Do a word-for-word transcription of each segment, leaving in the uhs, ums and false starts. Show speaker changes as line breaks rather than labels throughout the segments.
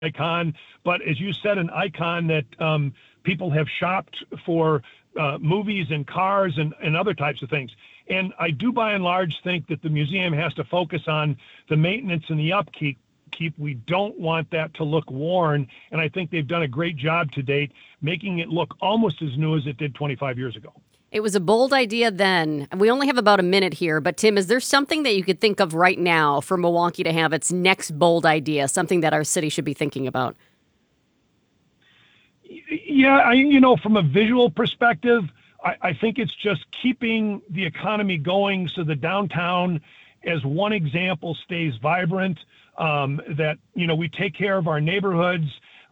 icon, but as you said, an icon that um, people have shopped for uh, movies and cars and, and other types of things. And I do, by and large, think that the museum has to focus on the maintenance and the upkeep. Keep. We don't want that to look worn, and I think they've done a great job to date, making it look almost as new as it did twenty-five years ago.
It was a bold idea then. We only have about a minute here, but Tim, is there something that you could think of right now for Milwaukee to have its next bold idea, something that our city should be thinking about?
Yeah, I, you know, from a visual perspective, I, I think it's just keeping the economy going so the downtown, as one example, stays vibrant. Um, that, you know, we take care of our neighborhoods.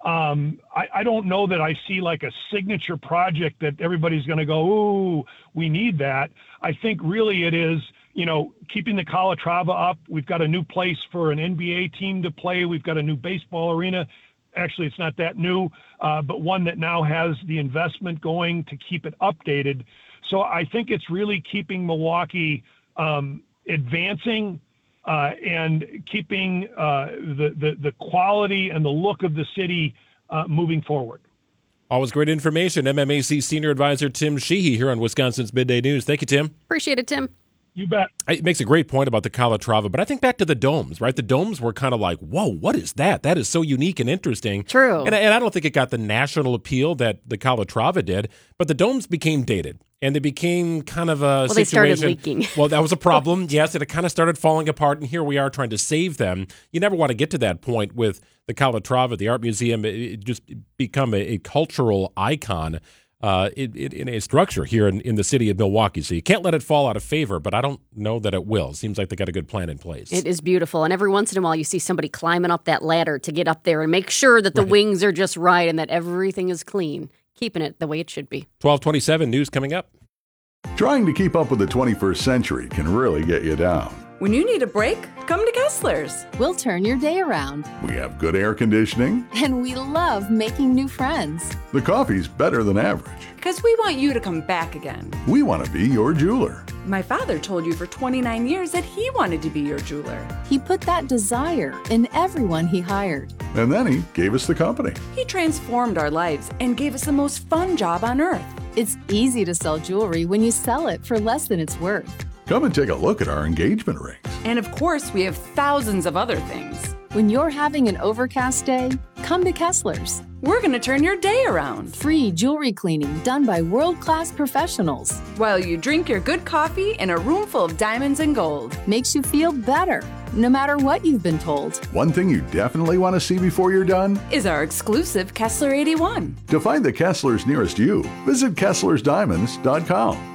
Um, I, I don't know that I see like a signature project that everybody's going to go, ooh, we need that. I think really it is, you know, keeping the Calatrava up. We've got a new place for an N B A team to play. We've got a new baseball arena. Actually, it's not that new, uh, but one that now has the investment going to keep it updated. So I think it's really keeping Milwaukee um, advancing Uh, and keeping uh, the, the the quality and the look of the city uh, moving forward.
Always great information. M M A C Senior Advisor Tim Sheehy here on Wisconsin's Midday News. Thank you, Tim.
Appreciate it, Tim.
You bet.
It makes a great point about the Calatrava, but I think back to the domes, right? The domes were kind of like, whoa, what is that? That is so unique and interesting.
True.
And, and I don't think it got the national appeal that the Calatrava did, but the domes became dated. And they became kind of a
well,
situation.
They started leaking.
Well, that was a problem, yes, and it kind of started falling apart, and here we are trying to save them. You never want to get to that point with the Calatrava, the art museum. It, it just become a, a cultural icon uh, in, in a structure here in, in the city of Milwaukee. So you can't let it fall out of favor, but I don't know that it will. Seems like they got a good plan in place.
It is beautiful, and every once in a while you see somebody climbing up that ladder to get up there and make sure that the right. wings are just right and that everything is clean, keeping it the way it should be.
twelve twenty-seven news coming up.
Trying to keep up with the twenty-first century can really get you down.
When you need a break, come to Kessler's.
We'll turn your day around.
We have good air conditioning.
And we love making new friends.
The coffee's better than average.
Because we want you to come back again.
We want to be your jeweler.
My father told you for twenty-nine years that he wanted to be your jeweler.
He put that desire in everyone he hired.
And then he gave us the company.
He transformed our lives and gave us the most fun job on earth.
It's easy to sell jewelry when you sell it for less than it's worth.
Come and take a look at our engagement rings.
And of course, we have thousands of other things.
When you're having an overcast day, come to Kessler's.
We're going to turn your day around.
Free jewelry cleaning done by world-class professionals.
While you drink your good coffee in a room full of diamonds and gold.
Makes you feel better, no matter what you've been told.
One thing you definitely want to see before you're done
is our exclusive Kessler eighty-one.
To find the Kesslers nearest you, visit Kesslers Diamonds dot com.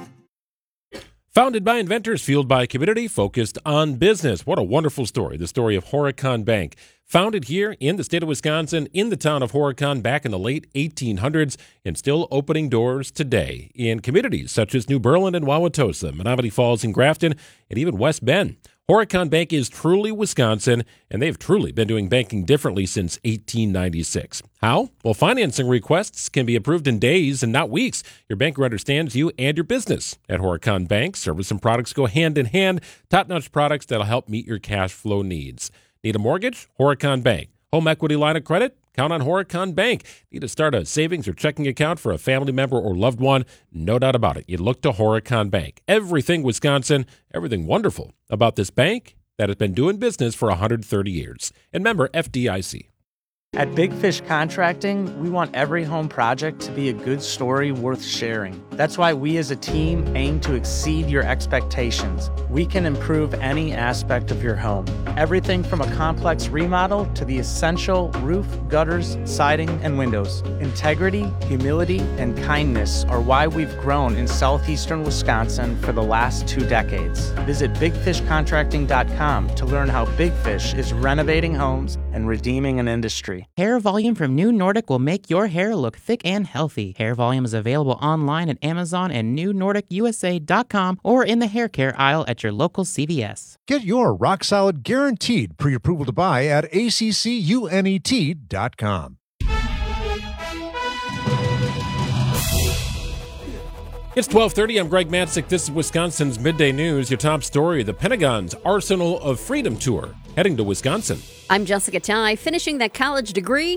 Founded by inventors, fueled by community, focused on business. What a wonderful story. The story of Horicon Bank. Founded here in the state of Wisconsin, in the town of Horicon back in the late eighteen hundreds, and still opening doors today in communities such as New Berlin and Wauwatosa, Menomonee Falls and Grafton, and even West Bend. Horicon Bank is truly Wisconsin, and they've truly been doing banking differently since eighteen ninety-six. How? Well, financing requests can be approved in days and not weeks. Your banker understands you and your business. At Horicon Bank, service and products go hand in hand. Top-notch products that'll help meet your cash flow needs. Need a mortgage? Horicon Bank. Home equity line of credit? Count on Horicon Bank. Need to start a savings or checking account for a family member or loved one? No doubt about it. You look to Horicon Bank. Everything Wisconsin, everything wonderful about this bank that has been doing business for one hundred thirty years. And member F D I C.
At Big Fish Contracting, we want every home project to be a good story worth sharing. That's why we as a team aim to exceed your expectations. We can improve any aspect of your home. Everything from a complex remodel to the essential roof, gutters, siding, and windows. Integrity, humility, and kindness are why we've grown in southeastern Wisconsin for the last two decades. Visit big fish contracting dot com to learn how Big Fish is renovating homes and redeeming an industry.
Hair Volume from New Nordic will make your hair look thick and healthy. Hair Volume is available online at Amazon and new nordic u s a dot com or in the hair care aisle at your local C V S.
Get your rock-solid guaranteed pre-approval to buy at A C C U N E T dot com.
It's twelve thirty. I'm Greg Matzik. This is Wisconsin's Midday News. Your top story, the Pentagon's Arsenal of Freedom Tour, heading to Wisconsin.
I'm Jessica Ty. Finishing that college degree